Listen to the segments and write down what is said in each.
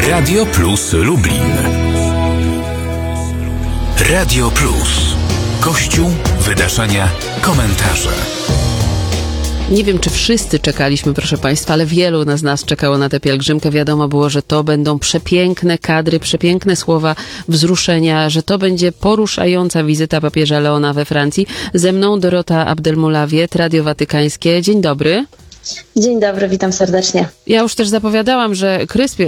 Radio Plus Lublin. Radio Plus. Kościół, wydarzenia, komentarze. Nie wiem, czy wszyscy czekaliśmy, proszę Państwa, ale wielu z nas czekało na tę pielgrzymkę. Wiadomo było, że to będą przepiękne kadry, przepiękne słowa wzruszenia, że to będzie poruszająca wizyta papieża Leona we Francji. Ze mną Dorota Abdelmoulawiet, Radio Watykańskie. Dzień dobry. Dzień dobry, witam serdecznie. Ja już też zapowiadałam, że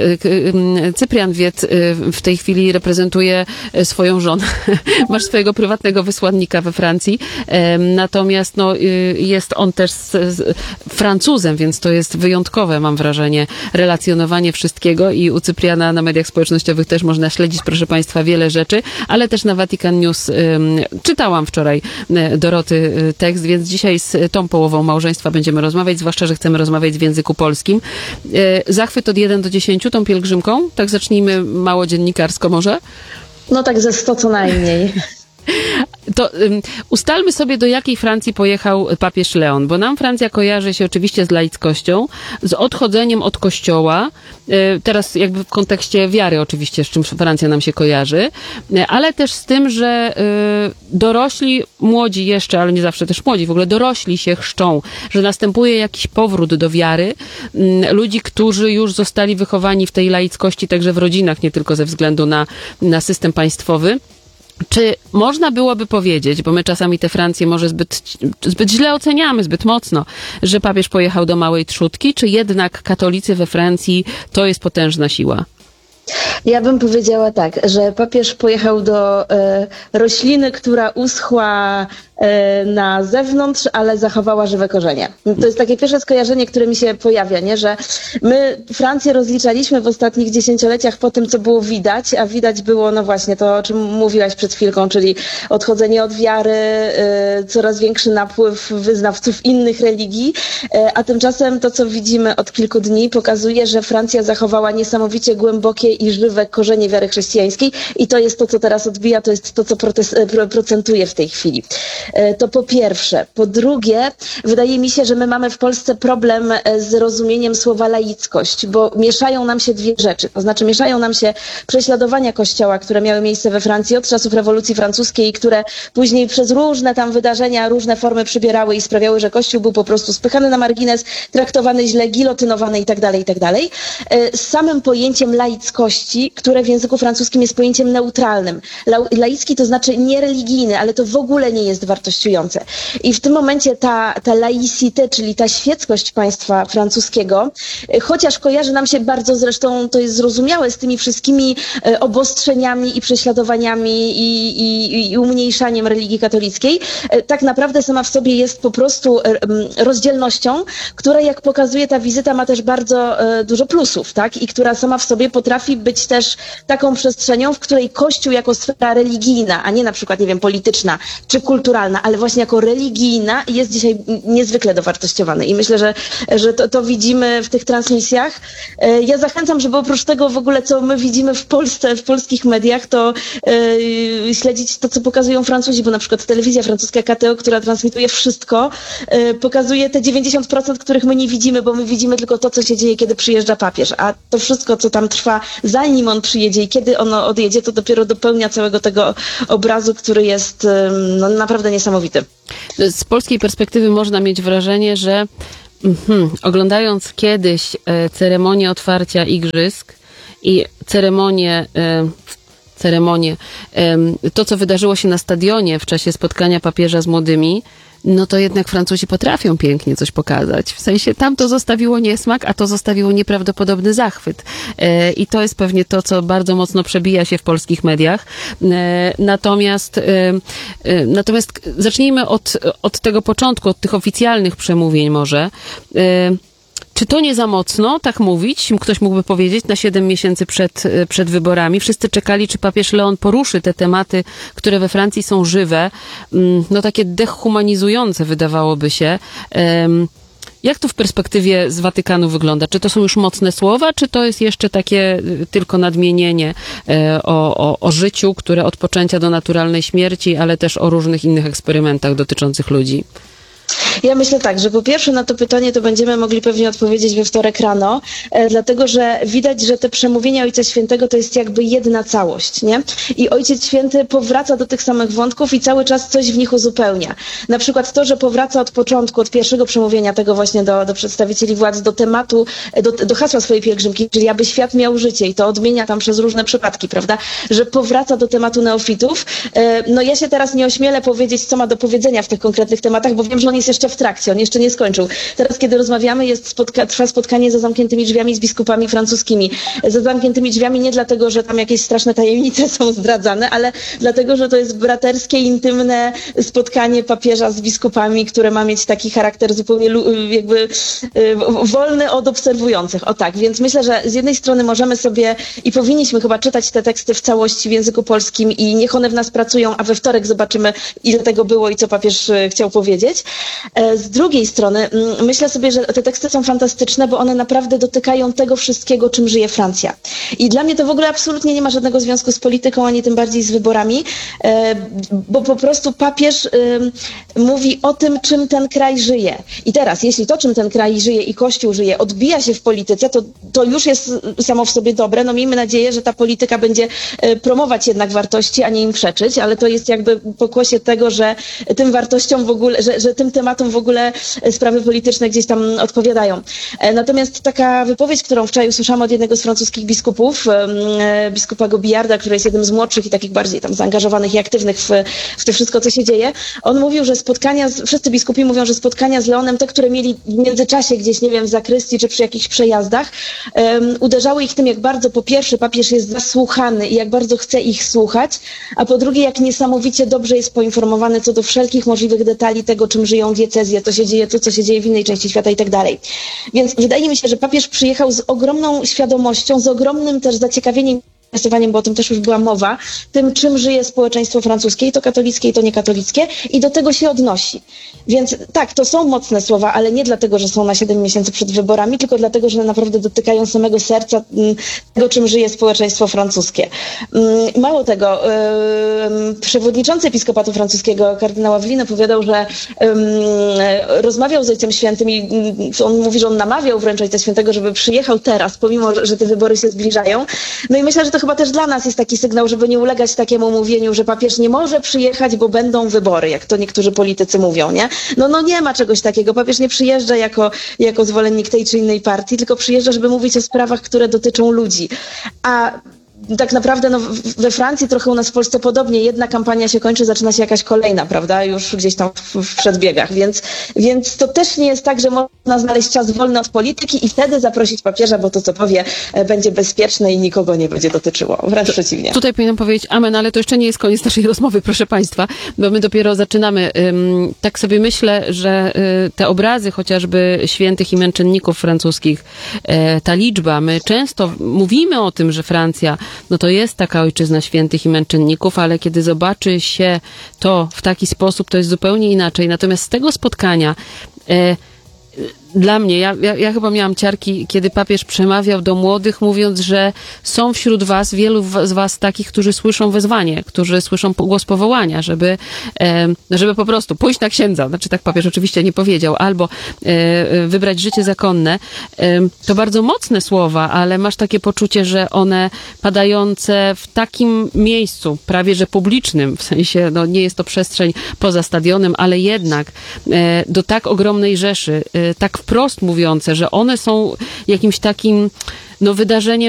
Cyprian Wiet w tej chwili reprezentuje swoją żonę. Masz swojego prywatnego wysłannika we Francji. Natomiast jest on też Francuzem, więc to jest wyjątkowe, mam wrażenie, relacjonowanie wszystkiego i u Cypriana na mediach społecznościowych też można śledzić, proszę Państwa, wiele rzeczy, ale też na Vatican News czytałam wczoraj Doroty tekst, więc dzisiaj z tą połową małżeństwa będziemy rozmawiać, zwłaszcza że chcemy rozmawiać w języku polskim. Zachwyt od 1 do 10 tą pielgrzymką? Tak zacznijmy mało dziennikarsko może? No tak ze 100 co najmniej. To ustalmy sobie, do jakiej Francji pojechał papież Leon, bo nam Francja kojarzy się oczywiście z laickością, z odchodzeniem od kościoła, teraz jakby w kontekście wiary oczywiście, z czym Francja nam się kojarzy, ale też z tym, że dorośli, młodzi jeszcze, ale nie zawsze też młodzi, w ogóle dorośli się chrzczą, że następuje jakiś powrót do wiary, ludzi, którzy już zostali wychowani w tej laickości, także w rodzinach, nie tylko ze względu na system państwowy. Czy można byłoby powiedzieć, bo my czasami tę Francję może zbyt źle oceniamy, zbyt mocno, że papież pojechał do małej trzódki, czy jednak katolicy we Francji to jest potężna siła? Ja bym powiedziała tak, że papież pojechał do rośliny, która uschła na zewnątrz, ale zachowała żywe korzenie. To jest takie pierwsze skojarzenie, które mi się pojawia, nie? Że my Francję rozliczaliśmy w ostatnich dziesięcioleciach po tym, co było widać, a widać było, no właśnie to, o czym mówiłaś przed chwilką, czyli odchodzenie od wiary, coraz większy napływ wyznawców innych religii, a tymczasem to, co widzimy od kilku dni, pokazuje, że Francja zachowała niesamowicie głębokie i żywe korzenie wiary chrześcijańskiej i to jest to, co teraz odbija, to jest to, co procentuje w tej chwili. To po pierwsze. Po drugie, wydaje mi się, że my mamy w Polsce problem z rozumieniem słowa laickość, bo mieszają nam się dwie rzeczy. To znaczy mieszają nam się prześladowania Kościoła, które miały miejsce we Francji od czasów rewolucji francuskiej, które później przez różne tam wydarzenia, różne formy przybierały i sprawiały, że Kościół był po prostu spychany na margines, traktowany źle, gilotynowany itd., itd. Z samym pojęciem laickości, które w języku francuskim jest pojęciem neutralnym. Laicki to znaczy niereligijny, ale to w ogóle nie jest wartościujące. I w tym momencie ta laicité, czyli ta świeckość państwa francuskiego, chociaż kojarzy nam się bardzo, zresztą to jest zrozumiałe, z tymi wszystkimi obostrzeniami i prześladowaniami i umniejszaniem religii katolickiej, tak naprawdę sama w sobie jest po prostu rozdzielnością, która, jak pokazuje ta wizyta, ma też bardzo dużo plusów, tak? I która sama w sobie potrafi być też taką przestrzenią, w której Kościół jako sfera religijna, a nie na przykład, nie wiem, polityczna czy kulturalna, ale właśnie jako religijna jest dzisiaj niezwykle dowartościowany. I myślę, że to widzimy w tych transmisjach. Ja zachęcam, żeby oprócz tego w ogóle, co my widzimy w Polsce, w polskich mediach, to śledzić to, co pokazują Francuzi, bo na przykład telewizja francuska KTO, która transmituje wszystko, pokazuje te 90%, których my nie widzimy, bo my widzimy tylko to, co się dzieje, kiedy przyjeżdża papież. A to wszystko, co tam trwa, zanim on przyjedzie i kiedy ono odjedzie, to dopiero dopełnia całego tego obrazu, który jest naprawdę niesamowity. Z polskiej perspektywy można mieć wrażenie, że oglądając kiedyś ceremonię otwarcia igrzysk i ceremonię, to co wydarzyło się na stadionie w czasie spotkania papieża z młodymi, no to jednak Francuzi potrafią pięknie coś pokazać. W sensie tam to zostawiło niesmak, a to zostawiło nieprawdopodobny zachwyt. I to jest pewnie to, co bardzo mocno przebija się w polskich mediach. Natomiast zacznijmy od tego początku, od tych oficjalnych przemówień może. Czy to nie za mocno, tak mówić? Ktoś mógłby powiedzieć na 7 miesięcy przed wyborami. Wszyscy czekali, czy papież Leon poruszy te tematy, które we Francji są żywe, no takie dehumanizujące wydawałoby się. Jak to w perspektywie z Watykanu wygląda? Czy to są już mocne słowa, czy to jest jeszcze takie tylko nadmienienie o życiu, które od poczęcia do naturalnej śmierci, ale też o różnych innych eksperymentach dotyczących ludzi? Ja myślę tak, że po pierwsze na to pytanie to będziemy mogli pewnie odpowiedzieć we wtorek rano, dlatego że widać, że te przemówienia Ojca Świętego to jest jakby jedna całość, nie? I Ojciec Święty powraca do tych samych wątków i cały czas coś w nich uzupełnia. Na przykład to, że powraca od początku, od pierwszego przemówienia tego właśnie do przedstawicieli władz, do tematu, do hasła swojej pielgrzymki, czyli aby świat miał życie i to odmienia tam przez różne przypadki, prawda? Że powraca do tematu neofitów. No ja się teraz nie ośmielę powiedzieć, co ma do powiedzenia w tych konkretnych tematach, bo wiem, że on jest jeszcze w trakcie, on jeszcze nie skończył. Teraz, kiedy rozmawiamy, trwa spotkanie za zamkniętymi drzwiami z biskupami francuskimi. Za zamkniętymi drzwiami nie dlatego, że tam jakieś straszne tajemnice są zdradzane, ale dlatego, że to jest braterskie, intymne spotkanie papieża z biskupami, które ma mieć taki charakter zupełnie jakby wolny od obserwujących. O tak, więc myślę, że z jednej strony możemy sobie i powinniśmy chyba czytać te teksty w całości w języku polskim i niech one w nas pracują, a we wtorek zobaczymy, ile tego było i co papież chciał powiedzieć. Z drugiej strony myślę sobie, że te teksty są fantastyczne, bo one naprawdę dotykają tego wszystkiego, czym żyje Francja. I dla mnie to w ogóle absolutnie nie ma żadnego związku z polityką, ani tym bardziej z wyborami, bo po prostu papież mówi o tym, czym ten kraj żyje. I teraz, jeśli to, czym ten kraj żyje i Kościół żyje, odbija się w polityce, to już jest samo w sobie dobre. No miejmy nadzieję, że ta polityka będzie promować jednak wartości, a nie im przeczyć, ale to jest jakby pokłosie tego, że tym wartościom w ogóle, że tym tematom w ogóle sprawy polityczne gdzieś tam odpowiadają. Natomiast taka wypowiedź, którą wczoraj usłyszałam od jednego z francuskich biskupów, biskupa Gobillarda, który jest jednym z młodszych i takich bardziej tam zaangażowanych i aktywnych w to wszystko, co się dzieje, on mówił, że wszyscy biskupi mówią, że spotkania z Leonem, te, które mieli w międzyczasie gdzieś, nie wiem, w zakrystii czy przy jakichś przejazdach, uderzały ich tym, jak bardzo po pierwsze papież jest zasłuchany i jak bardzo chce ich słuchać, a po drugie, jak niesamowicie dobrze jest poinformowany co do wszelkich możliwych detali tego, czym żyją diecezje, co się dzieje w innej części świata i tak dalej. Więc wydaje mi się, że papież przyjechał z ogromną świadomością, z ogromnym też zaciekawieniem, bo o tym też już była mowa, tym, czym żyje społeczeństwo francuskie, i to katolickie, i to niekatolickie, i do tego się odnosi. Więc tak, to są mocne słowa, ale nie dlatego, że są na 7 miesięcy przed wyborami, tylko dlatego, że naprawdę dotykają samego serca tego, czym żyje społeczeństwo francuskie. Mało tego, przewodniczący episkopatu francuskiego, kardynał Aveline, opowiadał, że rozmawiał z Ojcem Świętym i on mówi, że on namawiał wręcz Ojca Świętego, żeby przyjechał teraz, pomimo, że te wybory się zbliżają. No i myślę, że to chyba też dla nas jest taki sygnał, żeby nie ulegać takiemu mówieniu, że papież nie może przyjechać, bo będą wybory, jak to niektórzy politycy mówią, nie? No nie ma czegoś takiego. Papież nie przyjeżdża jako zwolennik tej czy innej partii, tylko przyjeżdża, żeby mówić o sprawach, które dotyczą ludzi. A tak naprawdę we Francji, trochę u nas w Polsce podobnie, jedna kampania się kończy, zaczyna się jakaś kolejna, prawda? Już gdzieś tam w przedbiegach, więc to też nie jest tak, że można znaleźć czas wolny od polityki i wtedy zaprosić papieża, bo to, co powie, będzie bezpieczne i nikogo nie będzie dotyczyło. Wręcz przeciwnie. Tutaj powinnam powiedzieć amen, ale to jeszcze nie jest koniec naszej rozmowy, proszę Państwa, bo my dopiero zaczynamy. Tak sobie myślę, że te obrazy chociażby świętych i męczenników francuskich, ta liczba, my często mówimy o tym, że Francja no to jest taka ojczyzna świętych i męczenników, ale kiedy zobaczy się to w taki sposób, to jest zupełnie inaczej. Natomiast z tego spotkania dla mnie, ja chyba miałam ciarki, kiedy papież przemawiał do młodych, mówiąc, że są wśród was, wielu z was takich, którzy słyszą wezwanie, którzy słyszą głos powołania, żeby po prostu pójść na księdza, znaczy tak papież oczywiście nie powiedział, albo wybrać życie zakonne. To bardzo mocne słowa, ale masz takie poczucie, że one padające w takim miejscu, prawie że publicznym, w sensie, no nie jest to przestrzeń poza stadionem, ale jednak do tak ogromnej rzeszy, tak wprost mówiące, że one są jakimś takim wydarzeniem